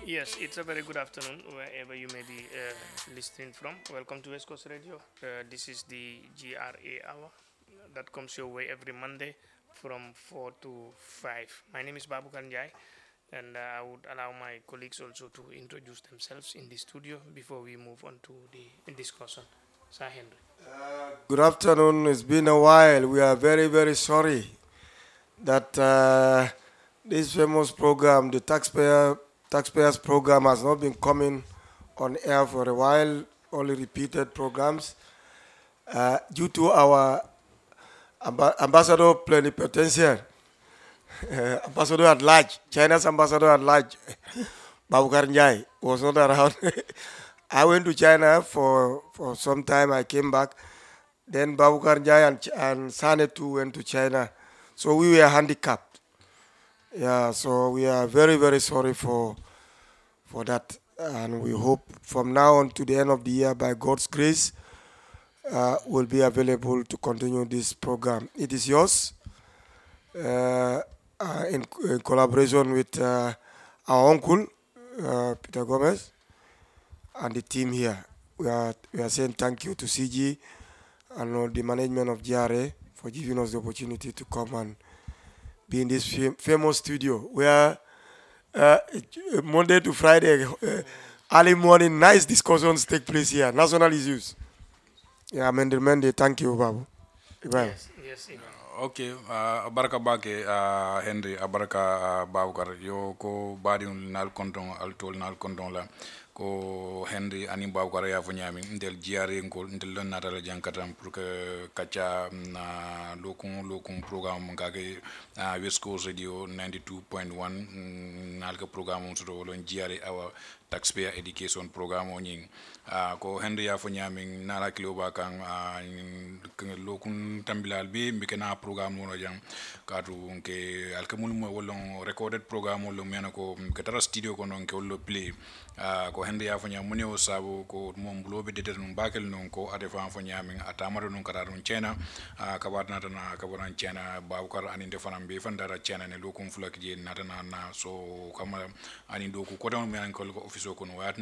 Yes, it's a very good afternoon wherever you may be listening from. Welcome to West Coast Radio. This is the GRA hour that comes your way every Monday from 4 to 5. My name is Babu Kanjai, and I would allow my colleagues also to introduce themselves in the studio before we move on to the discussion. Sir Henry. Good afternoon. It's been a while. We are very, very sorry that this famous program, the taxpayers program, has not been coming on air for a while. Only repeated programs due to our ambassador plenipotentiary, ambassador at large, China's ambassador at large, Babukar Njai, was not around. I went to China for some time. I came back. Then Babukar Njai and Sane too went to China. So we were handicapped. Yeah, so we are very, very sorry for that. And we hope from now on to the end of the year, by God's grace, will be available to continue this program. It is yours in collaboration with our uncle, Peter Gomez, and the team here. We are saying thank you to CG and the management of GRA for giving us the opportunity to come and be in this famous studio where Monday to Friday, early morning, nice discussions take place here. National issues. Yeah, Mende, thank you, Babu. Ibrahim. Yes, Imam. Okay, abaraka bake Henry abaraka Babukar yo ko badi nal konton al tol nal konton la ko Henry ani Babukar ya fo nyami ndel jiare ngol ndel lon natal jankatam pour que kacha na lokun programme ngake West Coast Radio 92.1 nal ka programme so do lon jiare awa taxpayer education programme o nying ko Henry ya fo nyami nala kilo ba kan lokun tambilal bi mbikena programme no jam katu ke alkamul mo wolon recorded programme wolon mena ko ketara studio ko non ke wollo play ko hende ya fanya muni o sabu ko mom blobe de non bakel non ko ade fa fanya min atamaro non kara non chena ka batna na ka bonan chena Babukar ani defanam be fandara chena ne lokum fulak je natana na so kama ani do ko don men ko office ko no